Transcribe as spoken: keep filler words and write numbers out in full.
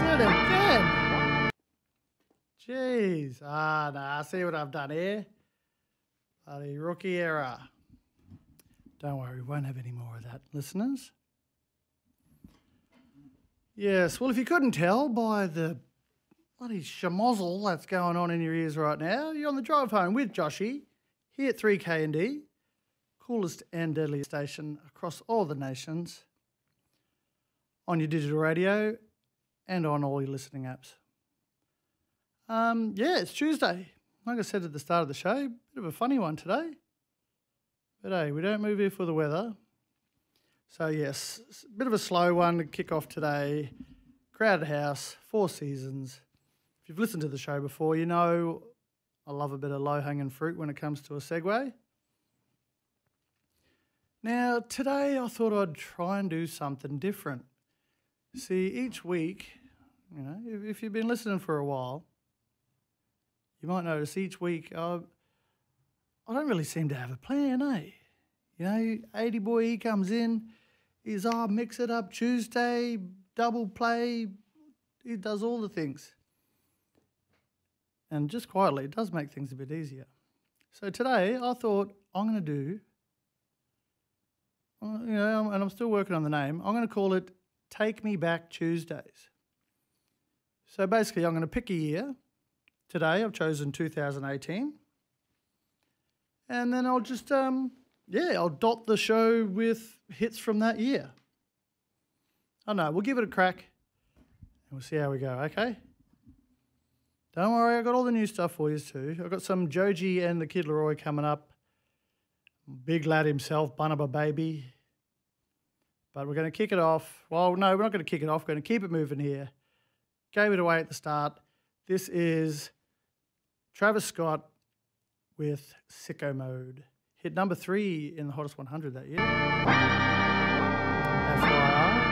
did it again. Jeez. Ah, nah, see what I've done here? Bloody rookie error. Don't worry, we won't have any more of that, listeners. Yes, well, if you couldn't tell by the bloody schmozzle that's going on in your ears right now, you're on the drive home with Joshy here at three K and D, coolest and deadliest station across all the nations, on your digital radio and on all your listening apps. Um, yeah, it's Tuesday. Like I said at the start of the show, bit of a funny one today. But hey, we don't move here for the weather. So yes, a bit of a slow one to kick off today. Crowded house, Four Seasons. If you've listened to the show before, you know I love a bit of low-hanging fruit when it comes to a segue. Now, today I thought I'd try and do something different. See, each week, you know, if, if you've been listening for a while, you might notice each week I, I don't really seem to have a plan, eh? You know, eighty boy, he comes in, he's, oh, mix it up Tuesday, double play, he does all the things. And just quietly, it does make things a bit easier. So today, I thought I'm going to do, you know, and I'm still working on the name, I'm going to call it Take Me Back Tuesdays. So basically, I'm going to pick a year. Today, I've chosen two thousand eighteen. And then I'll just, um, yeah, I'll dot the show with hits from that year. I don't know, we'll give it a crack and we'll see how we go, okay? Don't worry, I've got all the new stuff for you too. I've got some Joji and the Kid Leroy coming up. Big lad himself, Bunaba Baby. But we're going to kick it off. Well, no, we're not going to kick it off. We're going to keep it moving here. Gave it away at the start. This is Travis Scott with Sicko Mode. Hit number three in the Hottest one hundred that year.